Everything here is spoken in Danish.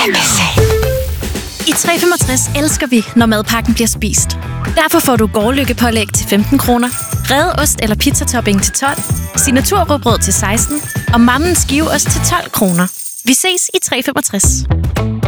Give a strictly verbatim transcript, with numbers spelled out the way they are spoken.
I tre femogtres elsker vi, når madpakken bliver spist. Derfor får du gårdløkkepålæg til femten kroner, revet ost eller pizzatopping til tolv, signaturrugbrød til seksten og mammens skiveost til tolv kroner. Vi ses i tre femogtres.